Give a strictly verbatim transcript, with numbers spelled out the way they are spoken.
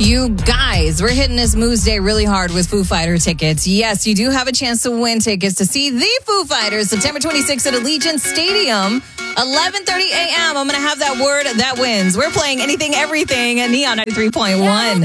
You guys, we're hitting this Moose Day really hard with Foo Fighter tickets. Yes, you do have a chance to win tickets to see the Foo Fighters September twenty-sixth at Allegiant Stadium, eleven thirty a.m. I'm going to have that word that wins. We're playing Anything, Everything at Neon ninety-three point one.